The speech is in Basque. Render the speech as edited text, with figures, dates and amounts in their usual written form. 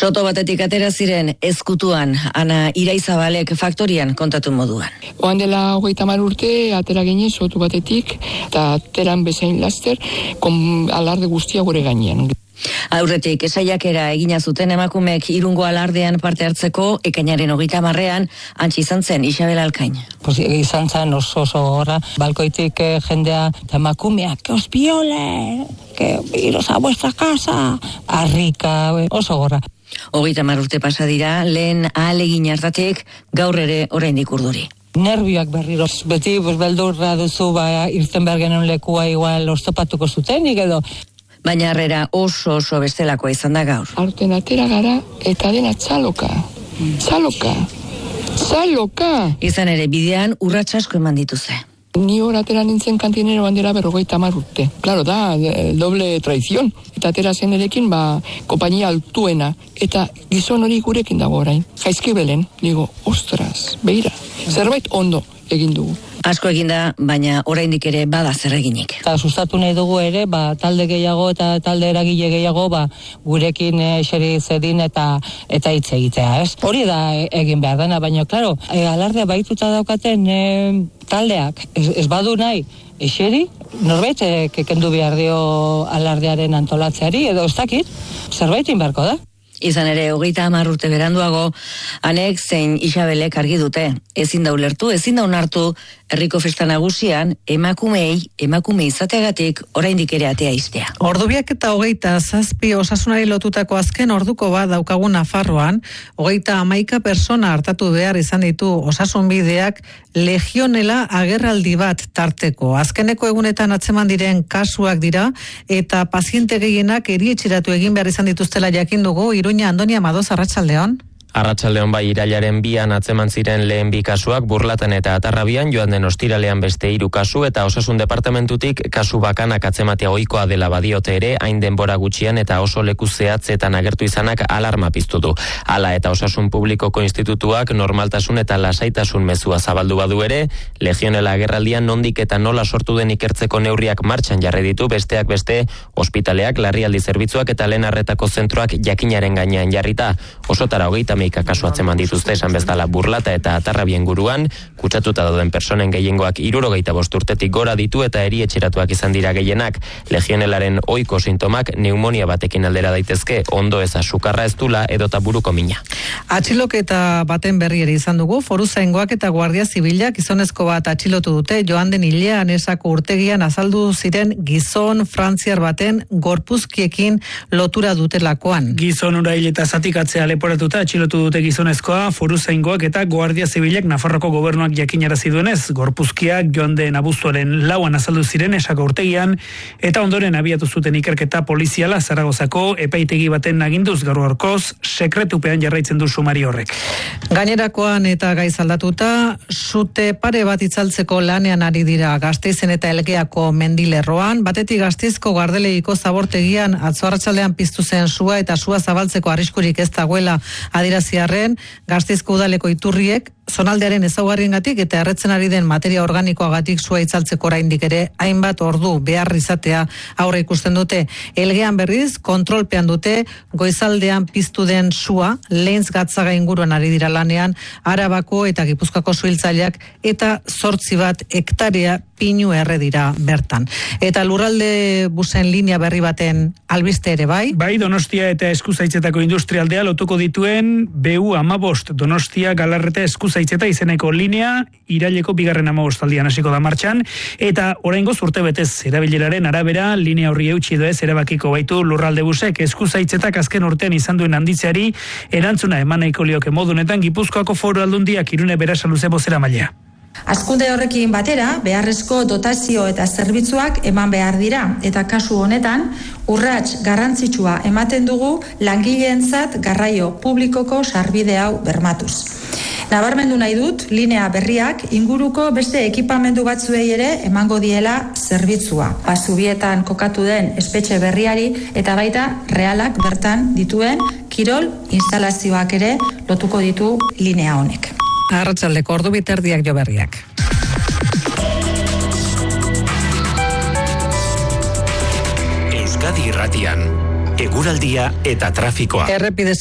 Soto batetik atera ziren ezkutuan, Ana Iraizabalek faktorian kontatu moduan. Oan dela 30 urte atera ginen soto batetik, eta ateran bezain laster, alarde guztia gure gainean. Aurretik saiakera egina zuten emakumeek Irungo alardean parte hartzeko ekainaren 30ean antzi izan zen Isabel Alkain. Izan zen oso gora, balkoitik jendea emakumeak, que os viole, que iros a vuestra casa, harrika, oso gora. 30 urte pasa dira, lehen ahalegin hartatik gaur ere oraindik urduri. Nervioak berriro, beti beldurra duzu irten behar genuen lekua igual oztopatuko zutenik edo. Baina harrera oso bestelakoa izan da gaur. Aurten atera gara eta dena txaloka. Izan ere bidean urrats asko eman dituze. Ni hor atera nintzen kantinero bandera 50 urte. Claro, da, doble traizion. Eta atera zen erekin, kompainia altuena. Eta gizon hori gurekin dago orain. Jaizki belen, digo, ostras, beira, zerbait ondo egin dugu. Asko eginda, baina oraindik ere bada zer eginik. Eta sustatu nahi dugu ere, talde gehiago eta talde eragile gehiago, gurekin eseri zedin eta hitz egitea, ez? Hori da egin behar dena, baina, klaro, alardea baituta daukaten taldeak, ez badu nahi, eseri, norbait kendu behar dio alardearen antolatzeari, edo ez dakit, zerbait inbarko da. Izan ere, 30 urte beranduago, Anek zein Isabelek argi dute. Ezin da ulertu, ezin da onartu, herriko festa nagusian, emakume izateagatik oraindik ere atea iztea. Ordubiak eta 27 osasunari lotutako azken orduko bat daukagu Nafarroan, 31 persona hartatu behar izan ditu osasunbideak legionela agerraldi bat tarteko. Azkeneko egunetan atzeman diren kasuak dira, eta paziente gehienak erietxeratu egin behar izan dituztela jakin dugu. Iruña, Andoni Amadoz, arratsaldeon. Arratsaldeon bai, irailaren 2 atzeman ziren lehen 2 kasuak Burlatan eta Atarrabian, joan den ostiralean beste 3 kasu eta osasun departamentutik kasu bakanak atzematea ohikoa dela badiote ere, hain denbora gutxian eta oso leku zehatzetan agertu izanak alarma piztu du. Hala eta Osasun Publikoko Institutuak normaltasun eta lasaitasun mezua zabaldu badu ere, legionela agerraldian nondik eta nola sortu den ikertzeko neurriak martxan jarri ditu, besteak beste ospitaleak, larrialdi zerbitzuak eta lehen arretako zentroak jakinaren gainean jarrita. Osotara 30 kasu atzeman dituzte esan bezala Burlata eta Atarrabien guruan, kutsatuta dauden personen gehiengoak 75 urtetik gora ditu eta erietxeratuak izan dira gehienak. Legionelaren ohiko sintomak pneumonia batekin aldera daitezke, ondo eza sukarra ez dula edota buruko mina. Atxiloketa baten berri ere izan dugu, foruzaingoak eta guardia zibilak gizonezko bat atxilotu dute, joan den hilean esako urtegian azaldu ziren gizon frantziar baten gorpuzkiekin lotura dutelakoan. Gizon ura hil eta zatikatzea leporatuta atxilotu dute gizonezkoa, foruzaingoak eta guardia zibilak Nafarroko gobernuak jakinarazi duenez, gorpuzkiak joan den abuztuaren 4 azaldu ziren esako urtegian, eta ondoren abiatu zuten ikerketa poliziala Zaragozako epaitegi baten aginduz gaur-gaurkoz, sekretupean jarraitzen du sumari horrek. Gainerakoan eta gaiz aldatuta, sute pare bat itzaltzeko lanean ari dira Gasteizen eta Elgeako mendilerroan, batetik Gasteizko Gardeleiko zabortegian atzo arratsaldean piztu zen sua eta sua zabaltzeko arriskurik ez dagoela adiraziarren, Gasteizko udaleko iturriek zonaldearen ezaugarriengatik eta erretzen ari den materia organikoagatik sua itzaltzeko oraindik ere hainbat ordu behar izatea aurre ikusten dute. Elgean berriz kontrolpean dute goizaldean piztu den sua, Lehentz Gatzaga inguruan ari dira lanean, Arabako eta Gipuzkoako suhiltzaileak eta 8 hektarea pinu erre dira bertan. Eta lurralde busen linea berri baten albiste ere bai? Bai, Donostia eta Eskuzaitzetako industrialdea lotuko dituen BU15 Donostia Galarreta Eskuzaitzeta izeneko linea iraileko 2. 15aldian hasiko da martxan, eta oraingoz urtebetez erabileraren arabera linea horri eutsi edo ez erabakiko baitu lurralde busek. Eskuzaitzetak azken urtean izan duen handitzeari erantzuna eman nahiko lioke modunetan Gipuzkoako Foru Aldundiak Irune Berasaluze bozeramailea. Hazkunde horrekin batera, beharrezko dotazio eta zerbitzuak eman behar dira, eta kasu honetan, urrats garrantzitsua ematen dugu langileentzat garraio publikoko sarbide hau bermatuz. Nabarmendu nahi dut, linea berriak inguruko beste ekipamendu batzuei ere emango diela zerbitzua. Zubietan kokatu den espetxe berriari eta baita realak bertan dituen kirol instalazioak ere lotuko ditu linea honek. Arratsaldeko 2:30 jo berriak. Euskadi Irratian, eguraldia eta trafikoa. Errepide